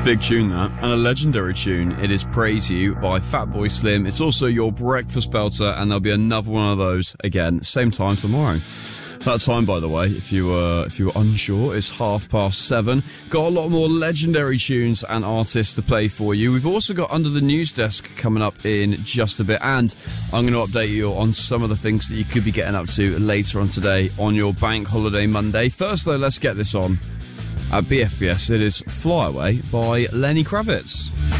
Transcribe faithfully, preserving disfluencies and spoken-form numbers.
Big tune, that. And a legendary tune. It is Praise You by Fatboy Slim. It's also your breakfast belter, and there'll be another one of those again, same time tomorrow. That time, by the way, if you were if you were unsure, is half past seven. Got a lot more legendary tunes and artists to play for you. We've also got Under the News Desk coming up in just a bit, and I'm going to update you on some of the things that you could be getting up to later on today on your bank holiday Monday. First, though, let's get this on. At B F B S, it is Fly Away by Lenny Kravitz.